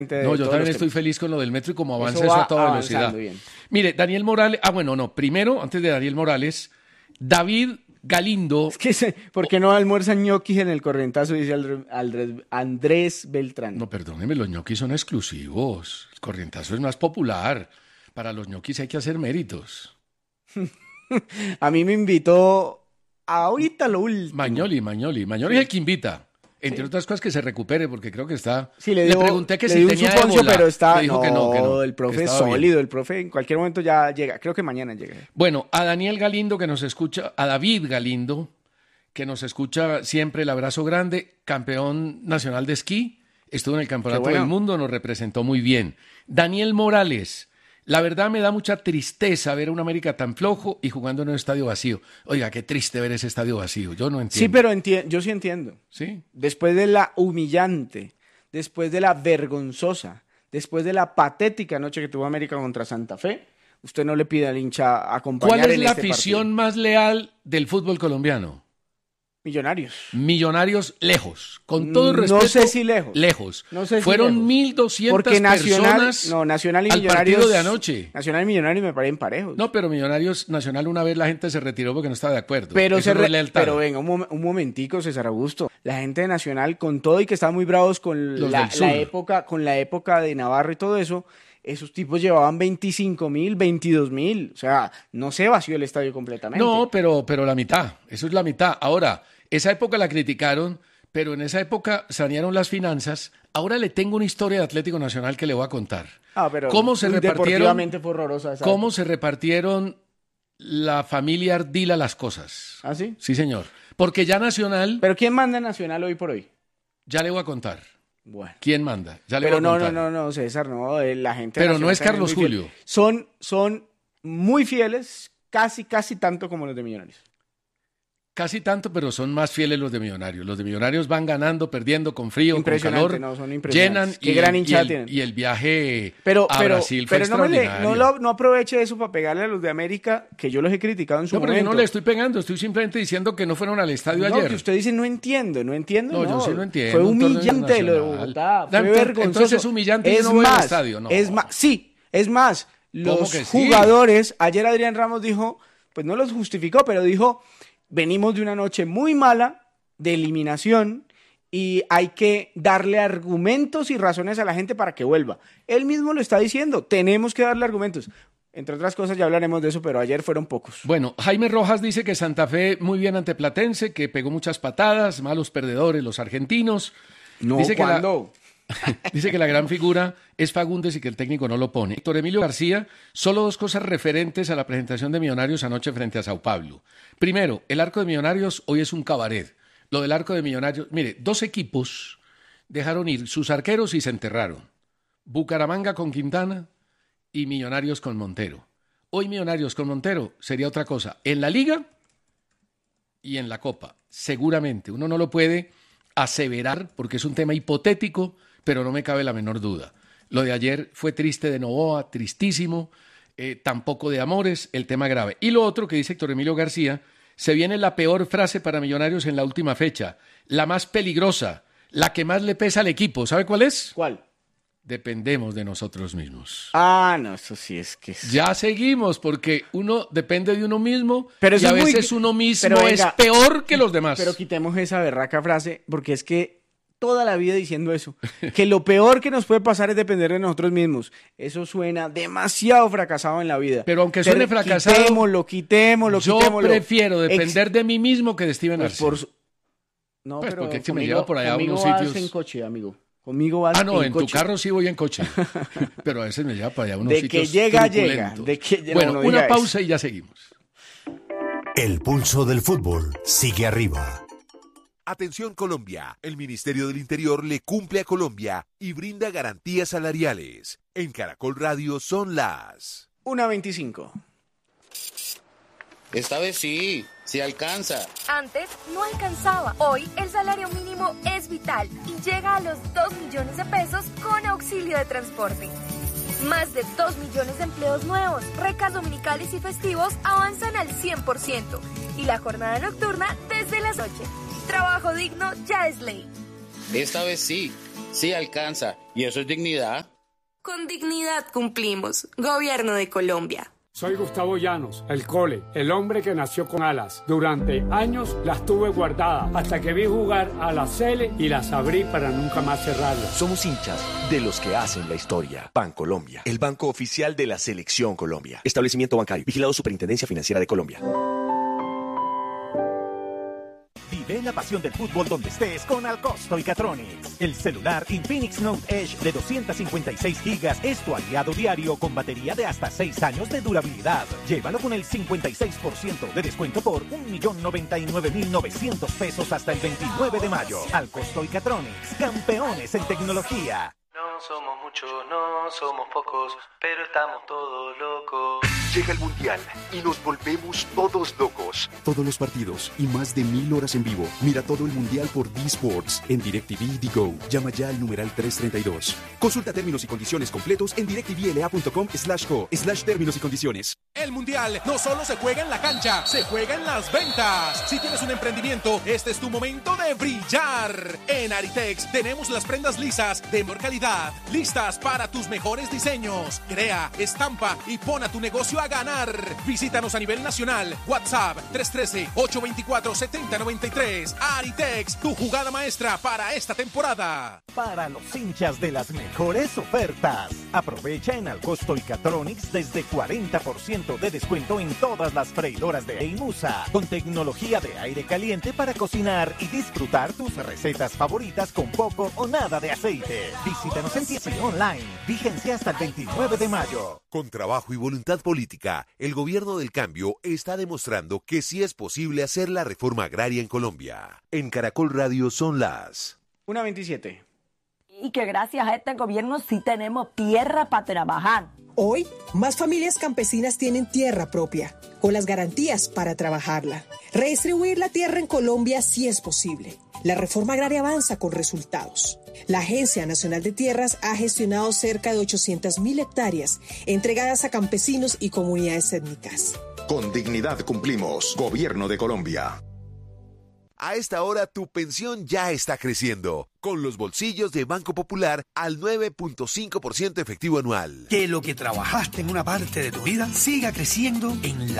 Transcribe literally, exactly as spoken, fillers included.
No, yo también estoy feliz con lo del metro y cómo avanza eso, eso a toda velocidad. Bien. Mire, Daniel Morales, ah bueno, no, primero, antes de Daniel Morales, David Galindo. Es que se, ¿por qué no almuerzan ñoquis en el corrientazo? Dice Andrés Beltrán. No, perdóneme, los ñoquis son exclusivos. El corrientazo es más popular. Para los ñoquis hay que hacer méritos. A mí me invitó ahorita lo último. Magnoli, Magnoli. Magnoli sí. Es el que invita. Entre sí. otras cosas que se recupere, porque creo que está... Sí, le, digo, le pregunté que le si tenía suponcio, ébola. Pero está... Le dijo no, que no, que no, el profe que es sólido, bien. el profe en cualquier momento ya llega. Creo que mañana llega. Bueno, a Daniel Galindo que nos escucha, a David Galindo, que nos escucha siempre, el abrazo grande, campeón nacional de esquí, estuvo en el Campeonato bueno. del Mundo, nos representó muy bien. Daniel Morales... La verdad me da mucha tristeza ver a un América tan flojo y jugando en un estadio vacío. Oiga, qué triste ver ese estadio vacío. Yo no entiendo. Sí, pero enti- yo sí entiendo. ¿Sí? Después de la humillante, después de la vergonzosa, después de la patética noche que tuvo América contra Santa Fe, usted no le pide al hincha acompañar en ¿Cuál es la este afición partido. más leal del fútbol colombiaano? Millonarios. Millonarios lejos. Con todo el respeto. No sé si lejos. Lejos. No sé si Fueron mil doscientas personas no, Nacional y al Millonarios, partido de anoche. Nacional y Millonarios me parecen parejos. No, pero Millonarios Nacional una vez la gente se retiró porque no estaba de acuerdo. Pero, Eso se no re- es lealtad. pero venga, un, mom- un momentico, César Augusto. La gente de Nacional, con todo y que estaban muy bravos con Los la, del sur. la época, con la época de Navarro y todo eso, esos tipos llevaban veinticinco mil, veintidós mil. O sea, no se vació el estadio completamente. No, pero, pero la mitad. Eso es la mitad. Ahora, esa época la criticaron, pero en esa época sanearon las finanzas. Ahora le tengo una historia de Atlético Nacional que le voy a contar. Ah, pero ¿Cómo se repartieron? Deportivamente fue horrorosa esa ¿Cómo época. se repartieron la familia Ardila las cosas? ¿Ah, sí? Sí, señor. Porque ya Nacional, ¿Pero quién manda en Nacional hoy por hoy? ya le voy a contar. Bueno. ¿Quién manda? Ya le Pero voy a no, no, contar. no, no, César, no, eh, la gente... Pero nacional no es también Carlos muy fiel. Julio. Son, son muy fieles, casi, casi tanto como los de Millonarios. Casi tanto, pero son más fieles los de Millonarios. Los de Millonarios van ganando, perdiendo, con frío, con Impresionante, calor. no, son impresionantes. Llenan Qué y, gran y hinchada el, tienen. y el viaje Pero, a pero, Brasil fue pero no, me le- extraordinario. no, lo- no aproveche eso para pegarle a los de América, que yo los he criticado en su No, pero yo momento. no le estoy pegando, estoy simplemente diciendo que no fueron al estadio No, ayer. que usted dice no entiendo, no entiendo. No, No, yo sí no entiendo, Fue un torneo humillante lo de internacional. Bogotá, fue Entonces- vergonzoso. entonces es humillante y es yo no voy al más, estadio, no. Es más, sí, es más, los que sí? jugadores, ayer Adrián Ramos dijo, pues no los justificó, pero dijo, venimos de una noche muy mala, de eliminación, y hay que darle argumentos y razones a la gente para que vuelva. Él mismo lo está diciendo, tenemos que darle argumentos. Entre otras cosas, ya hablaremos de eso, pero ayer fueron pocos. Bueno, Jaime Rojas dice que Santa Fe muy bien ante Platense, que pegó muchas patadas, malos perdedores los argentinos. No, dice que la, ¿cuándo? dice que la gran figura es Fagundes y que el técnico no lo pone. Héctor Emilio García, solo dos cosas referentes a la presentación de Millonarios anoche frente a Sao Paulo. Primero, el arco de Millonarios hoy es un cabaret. Lo del arco de Millonarios, mire, dos equipos dejaron ir sus arqueros y se enterraron. Bucaramanga con Quintana y Millonarios con Montero. Hoy Millonarios con Montero sería otra cosa. En la Liga y en la Copa, seguramente. Uno no lo puede aseverar porque es un tema hipotético, pero no me cabe la menor duda. Lo de ayer fue triste de Novoa, tristísimo, eh, tampoco de Amores, el tema grave. Y lo otro que dice Héctor Emilio García, se viene la peor frase para Millonarios en la última fecha, la más peligrosa, la que más le pesa al equipo. ¿Sabe cuál es? ¿Cuál? Dependemos de nosotros mismos. Ah, no, eso sí es que... es- Ya seguimos, porque uno depende de uno mismo Pero eso y a es muy- veces uno mismo pero es venga, peor que los demás. Pero quitemos esa berraca frase, porque es que toda la vida diciendo eso, que lo peor que nos puede pasar es depender de nosotros mismos. Eso suena demasiado fracasado en la vida. Pero aunque suene Pero fracasado, quitémoslo, quitémoslo, Yo quitémoslo. prefiero depender Ex- de mí mismo que de Steven pues Arce. por su- No, Pues, pero porque es que me conmigo- lleva por allá a conmigo unos vas sitios. en coche, amigo. Conmigo vas Ah, no, en, coche. tu carro sí voy en coche. Pero a veces me lleva para allá a unos De que sitios llega, llega. truculentos. De que- no, Bueno, no una diga pausa eso. y ya seguimos. El pulso del fútbol sigue arriba. Atención Colombia, el Ministerio del Interior le cumple a Colombia y brinda garantías salariales. En Caracol Radio son las... una veinticinco. Esta vez sí, sí alcanza. Antes no alcanzaba. Hoy el salario mínimo es vital y llega a los dos millones de pesos con auxilio de transporte. Más de dos millones de empleos nuevos, recas dominicales y festivos avanzan al cien por ciento y la jornada nocturna desde las ocho. Trabajo digno ya es ley. Esta vez sí. Sí alcanza, y eso es dignidad. Con dignidad cumplimos. Gobierno de Colombia. Soy Gustavo Llanos, el Cole, el hombre que nació con alas. Durante años las tuve guardadas hasta que vi jugar a la Cele y las abrí para nunca más cerrarlas. Somos hinchas de los que hacen la historia. Bancolombia, el banco oficial de la Selección Colombia. Establecimiento bancario, vigilado Superintendencia Financiera de Colombia. Vive la pasión del fútbol donde estés con Alcosto y Catronics. El celular Infinix Note Edge de doscientos cincuenta y seis gigas es tu aliado diario con batería de hasta seis años de durabilidad. Llévalo con el cincuenta y seis por ciento de descuento por un millón noventa y nueve mil novecientos pesos hasta el veintinueve de mayo. Alcosto y Catronics, campeones en tecnología. No somos muchos, no somos pocos, pero estamos todos locos. Llega el Mundial y nos volvemos todos locos. Todos los partidos y más de mil horas en vivo. Mira todo el Mundial por D Sports en DirecTV The Go. Llama ya al numeral trescientos treinta y dos. Consulta términos y condiciones completos en directvla.com slash co slash términos y condiciones. El Mundial no solo se juega en la cancha, se juega en las ventas. Si tienes un emprendimiento, este es tu momento de brillar. En Aritex tenemos las prendas lisas de mejor calidad, listas para tus mejores diseños. Crea, estampa y pon a tu negocio a ganar. Visítanos a nivel nacional. WhatsApp tres uno tres, ocho dos cuatro, siete cero nueve tres. Aritex, tu jugada maestra para esta temporada. Para los hinchas de las mejores ofertas. Aprovecha en Alcosto y Catronics desde cuarenta por ciento de descuento en todas las freidoras de Eimusa, con tecnología de aire caliente para cocinar y disfrutar tus recetas favoritas con poco o nada de aceite. Visítanos en tienda online. Vigencia hasta el veintinueve de mayo. Con trabajo y voluntad política, el gobierno del cambio está demostrando que sí es posible hacer la reforma agraria en Colombia. En Caracol Radio son las una veintisiete. Y que gracias a este gobierno sí tenemos tierra para trabajar. Hoy, más familias campesinas tienen tierra propia, con las garantías para trabajarla. Redistribuir la tierra en Colombia sí es posible. La reforma agraria avanza con resultados. La Agencia Nacional de Tierras ha gestionado cerca de ochocientas mil hectáreas entregadas a campesinos y comunidades étnicas. Con dignidad cumplimos. Gobierno de Colombia. A esta hora tu pensión ya está creciendo, con los bolsillos de Banco Popular al nueve punto cinco por ciento efectivo anual. Que lo que trabajaste en una parte de tu vida siga creciendo en la